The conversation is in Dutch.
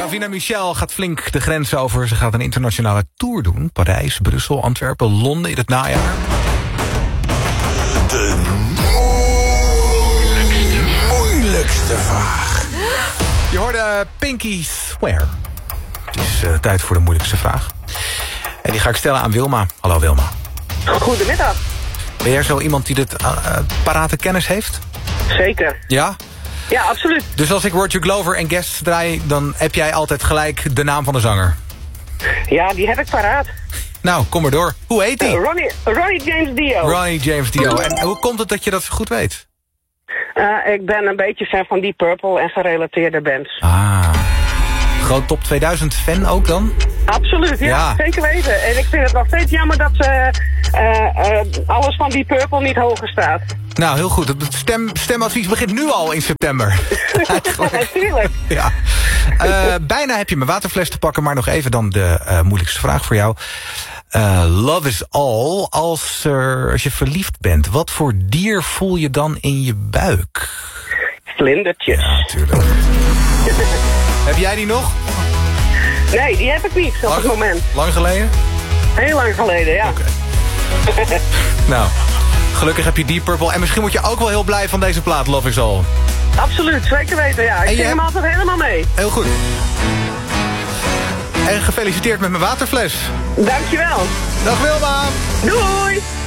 Davina Michel gaat flink de grens over. Ze gaat een internationale tour doen. Parijs, Brussel, Antwerpen, Londen in het najaar. De moeilijkste vraag. Je hoorde Pinky Swear. Het is tijd voor de moeilijkste vraag. En die ga ik stellen aan Wilma. Hallo Wilma. Goedemiddag. Ben jij zo iemand die dit parate kennis heeft? Zeker. Ja? Ja, absoluut. Dus als ik Roger Glover en Guests draai, dan heb jij altijd gelijk de naam van de zanger? Ja, die heb ik paraat. Nou, kom maar door. Hoe heet die? Ronnie James Dio. Ronnie James Dio. En hoe komt het dat je dat zo goed weet? Ik ben een beetje fan van Deep Purple en gerelateerde bands. Ah. Groot top 2000 fan ook dan? Absoluut, ja, zeker weten. En ik vind het nog steeds jammer dat alles van Deep Purple niet hoger staat. Nou, heel goed. Het stemadvies begint nu al in september. Natuurlijk. Ja. Bijna heb je mijn waterfles te pakken, maar nog even dan de moeilijkste vraag voor jou. Love is all. Als je verliefd bent, wat voor dier voel je dan in je buik? Vlindertjes. Ja, natuurlijk. Heb jij die nog? Nee, die heb ik niet op het moment. Lang geleden? Heel lang geleden, ja. Okay. Nou, gelukkig heb je Deep Purple. En misschien word je ook wel heel blij van deze plaat, Love is All. Absoluut, zeker weten, ja. Ik zing hem altijd helemaal mee. Heel goed. En gefeliciteerd met mijn waterfles. Dankjewel. Dag Wilma. Doei.